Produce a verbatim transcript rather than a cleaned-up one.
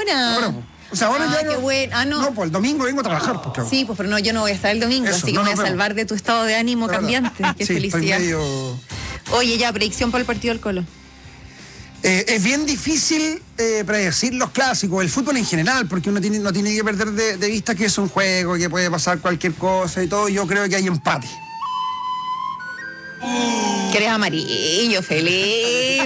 ahora. Ahora, po. O sea, ahora ah, ya qué no. bueno. Ah, no. No, pues el domingo vengo a trabajar. Porque, Sí, pues pero no, yo no voy a estar el domingo, Eso, así que no me voy nos a vemos. salvar de tu estado de ánimo la verdad. cambiante. Qué Sí, estoy felicidad. medio... Oye, ya, predicción para el partido del Colo. Eh, es bien difícil eh, predecir los clásicos, el fútbol en general, porque uno tiene, no tiene que perder de, de vista que es un juego, que puede pasar cualquier cosa y todo. Yo creo que hay empate. Que eres amarillo, feliz.